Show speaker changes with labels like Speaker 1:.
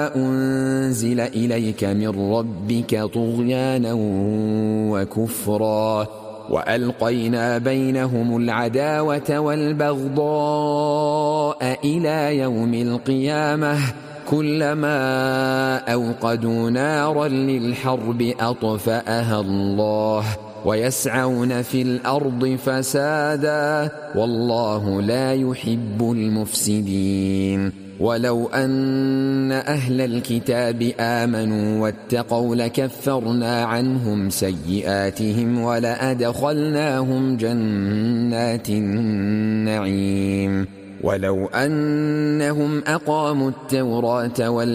Speaker 1: أنزل إليك من ربك طغيانا وكفرا وألقينا بينهم العداوة والبغضاء إلى يوم القيامة كلما أوقدوا نارا للحرب أطفأها الله ويسعون في الأرض فسادا والله لا يحب المفسدين. ولو أن أهل الكتاب آمنوا واتقوا لكفرنا عنهم سيئاتهم ولأدخلناهم جنات النعيم ولو أنهم أقاموا التوراة